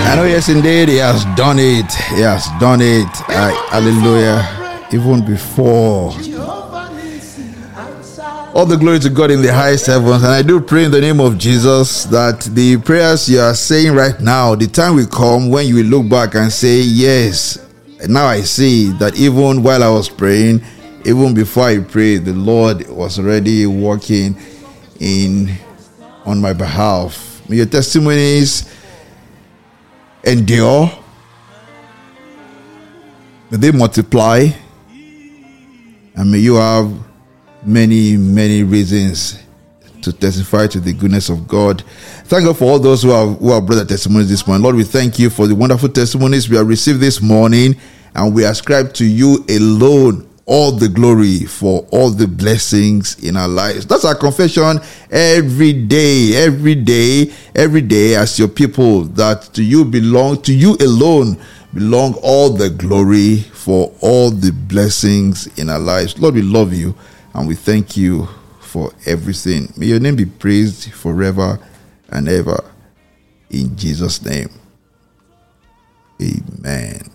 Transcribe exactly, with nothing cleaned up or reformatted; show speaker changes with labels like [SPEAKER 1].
[SPEAKER 1] I know, yes, indeed, He has done it. He has done it. Uh, hallelujah. Even before. All the glory to God in the highest heavens. And I do pray in the name of Jesus that the prayers you are saying right now, the time will come when you will look back and say, yes, now I see that even while I was praying, even before I prayed, the Lord was already working in on my behalf. May your testimonies endure. May they multiply. And may you have many, many reasons to testify to the goodness of God. Thank God for all those who have, who have brought their testimonies this morning. Lord, we thank you for the wonderful testimonies we have received this morning, and we ascribe to you alone all the glory for all the blessings in our lives. That's our confession every day, every day, every day as your people, that to you belong, to you alone belong all the glory for all the blessings in our lives. Lord, we love you and we thank you for everything. May your name be praised forever and ever. In Jesus' name, amen.